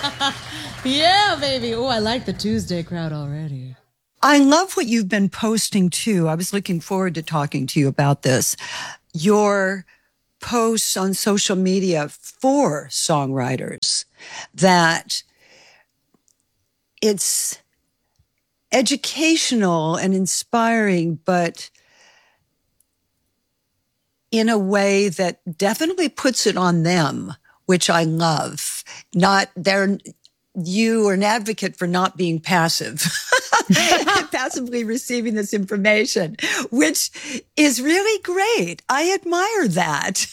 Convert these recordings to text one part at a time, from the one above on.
Yeah, baby. Oh, I like the Tuesday crowd already. I love what you've been posting too. I was looking forward to talking to you about this. Your posts on social media for songwriters, that it's educational and inspiring, but in a way that definitely puts it on them, which I love. You are an advocate for not being passive, passively receiving this information, which is really great. I admire that.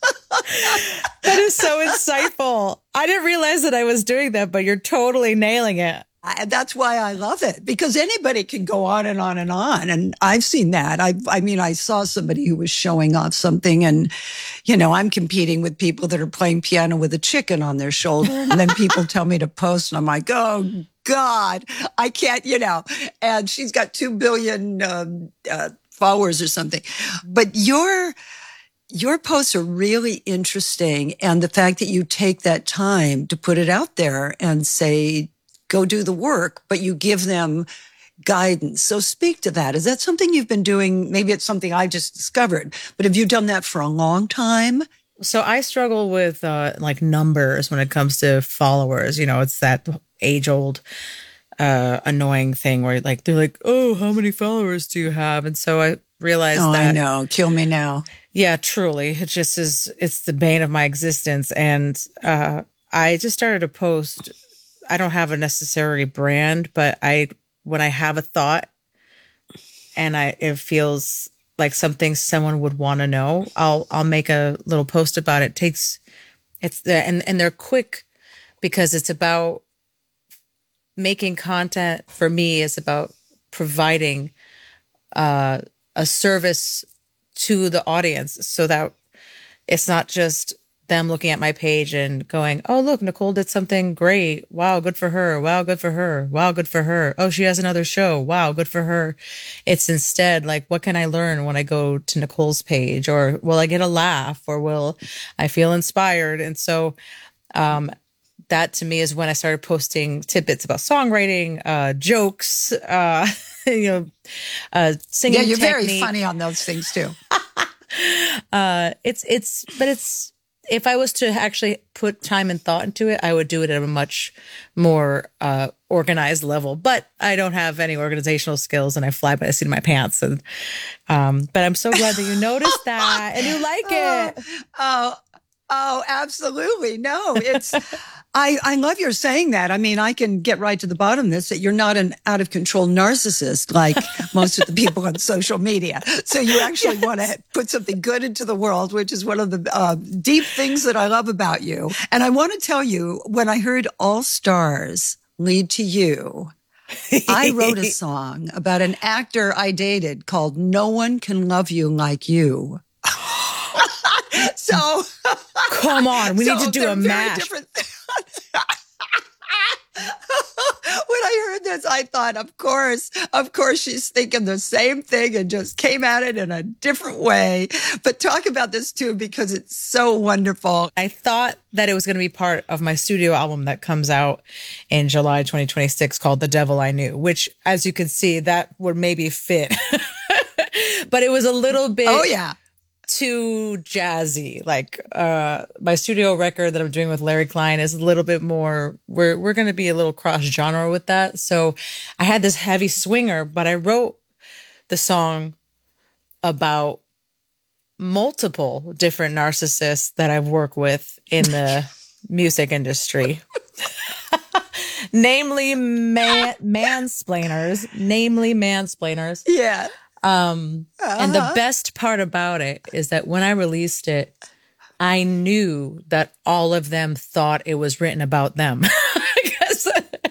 That is so insightful. I didn't realize that I was doing that, but you're totally nailing it. That's why I love it, because anybody can go on and on and on. And I've seen that. I saw somebody who was showing off something, and, I'm competing with people that are playing piano with a chicken on their shoulder. And then people tell me to post, and I'm like, oh God, I can't, and she's got 2 billion followers or something. But your posts are really interesting. And the fact that you take that time to put it out there and say, go do the work, but you give them guidance. So speak to that. Is that something you've been doing? Maybe it's something I just discovered, but have you done that for a long time? So I struggle with numbers when it comes to followers. It's that age old annoying thing where they're like, oh, how many followers do you have? And so I realized that. I know. Kill me now. Yeah, truly. It just is. It's the bane of my existence. And I just started to post. I don't have a necessary brand, but when I have a thought and it feels like something someone would want to know, I'll make a little post about it. And they're quick because it's about making content. For me, is about providing a service to the audience so that it's not just them looking at my page and going, oh, look, Nicole did something great. Wow, good for her. Wow, good for her. Wow, good for her. Oh, she has another show. Wow, good for her. It's instead like, what can I learn when I go to Nicole's page? Or will I get a laugh? Or will I feel inspired? And so that to me is when I started posting tidbits about songwriting, jokes, singing. Yeah, you're technique. very funny on those things too. It's if I was to actually put time and thought into it, I would do it at a much more organized level. But I don't have any organizational skills, and I fly by the seat of my pants. And but I'm so glad that you noticed that and you like it. Oh, absolutely. No, it's. I love your saying that. I mean, I can get right to the bottom of this, that you're not an out of control narcissist like most of the people on social media. So you actually want to put something good into the world, which is one of the deep things that I love about you. And I want to tell you, when I heard All Stars Lead to You, I wrote a song about an actor I dated called No One Can Love You Like You. So come on, we need to do a match. When I heard this, I thought, of course, she's thinking the same thing and just came at it in a different way. But talk about this too, because it's so wonderful. I thought that it was going to be part of my studio album that comes out in July 2026 called The Devil I Knew, which, as you can see, that would maybe fit. But it was a little bit. Oh, yeah. Too jazzy. Like my studio record that I'm doing with Larry Klein is a little bit more, we're going to be a little cross genre with that. So I had this heavy swinger, but I wrote the song about multiple different narcissists that I've worked with in the music industry. Namely mansplainers. Yeah. And the best part about it is that when I released it, I knew that all of them thought it was written about them. Because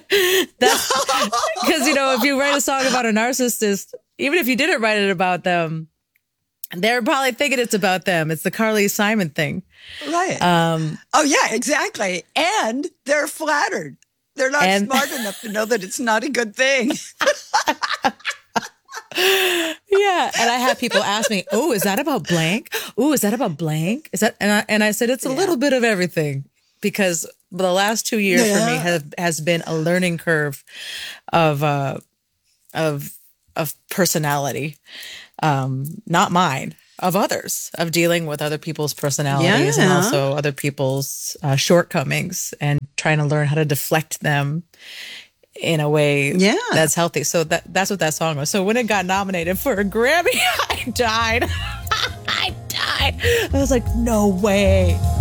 if you write a song about a narcissist, even if you didn't write it about them, they're probably thinking it's about them. It's the Carly Simon thing. Right. Oh, yeah, exactly. And they're flattered. They're not smart enough to know that it's not a good thing. Yeah. And I have people ask me, oh, is that about blank? Oh, is that about blank? Is that, and I said, it's a little bit of everything, because the last 2 years for me has been a learning curve of personality, not mine, of others, of dealing with other people's personalities and also other people's shortcomings, and trying to learn how to deflect them in a way that's healthy. So that's what that song was. So when it got nominated for a Grammy, I died. I was like, no way.